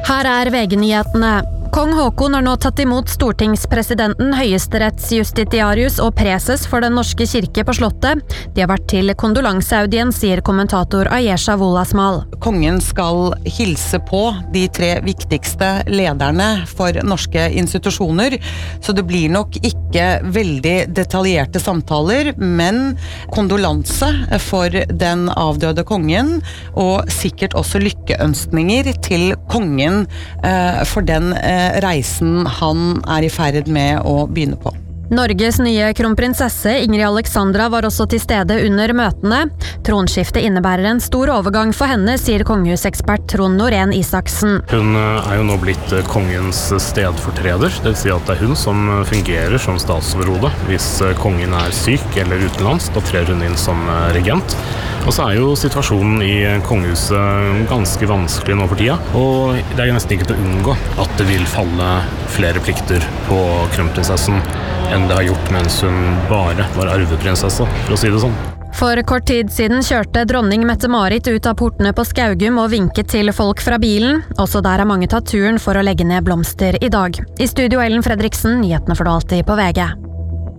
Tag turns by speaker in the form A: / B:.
A: Her VG-nyhetene. Kong Haakon har nå tatt imot stortingspresidenten, høyesterettsjustitiarius og preses for den norske kirke på slottet. De har vært til kondolanseaudiens, sier kommentator Ayesha Wolasmal.
B: Kongen skal hilse på de 3 viktigste lederne for norske institusjoner, så det blir nok ikke veldig detaljerte samtaler, men kondolanse for den avdøde kongen, og sikkert også lykkeønskninger til kongen for den reisen han i ferd med å begynne på.
A: Norges nye kronprinsesse Ingrid Alexandra var også til stede under møtene. Tronskiftet innebærer en stor overgang for henne, sier kongehusekspert Trond Norén Isaksen.
C: Hun jo nå blitt kongens stedfortreder, det vil si at det hun som fungerer som statsoverhode. Hvis kongen syk eller utenlands, da trer hun inn som regent. Og så jo situasjonen i kongehuset ganske vanskelig nå for tida, og det nesten ikke til å unngå at det vil falle flere plikter på kronprinsessen enn det har gjort mens hun bare var arveprinsesse, for å si det sånn.
A: For kort tid siden kjørte dronning Mette-Marit ut av portene på Skaugum og vinket til folk fra bilen. Også der har mange tatt turen for å legge ned blomster i dag. I studio Ellen Fredriksen, nyhetene får du alltid på VG.